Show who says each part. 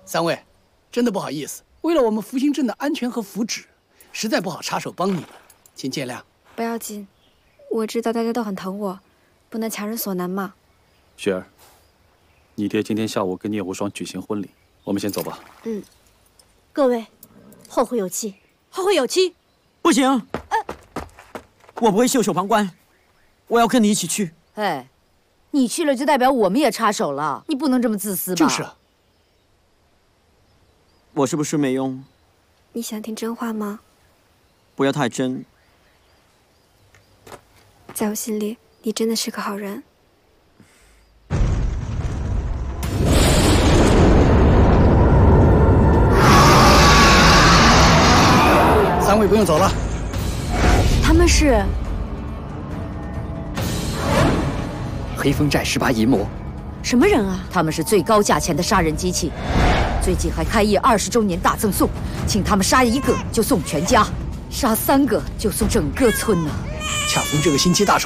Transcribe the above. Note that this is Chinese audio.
Speaker 1: 三位，真的不好意思，为了我们福星镇的安全和福祉，实在不好插手帮你们，请见谅。
Speaker 2: 不要紧，我知道大家都很疼我，不能强人所难嘛。
Speaker 3: 雪儿，你爹今天下午跟聂无双举行婚礼，我们先走吧。
Speaker 4: 嗯，各位，后会有期，后会有期。
Speaker 5: 不行，我不会袖手旁观，我要跟你一起去。
Speaker 6: 哎，你去了就代表我们也插手了，你不能这么自私吧？
Speaker 1: 就是啊。
Speaker 5: 我是不是没用？
Speaker 2: 你想听真话吗？
Speaker 5: 不要太真。
Speaker 2: 在我心里，你真的是个好人。
Speaker 1: 三位不用走了。
Speaker 6: 他们是
Speaker 7: 黑风寨18淫魔。
Speaker 4: 什么人啊？
Speaker 6: 他们是最高价钱的杀人机器，最近还开业20周年大赠送，请他们杀1个就送全家，杀3个就送整个村呢。
Speaker 1: 恰逢这个星期大仇。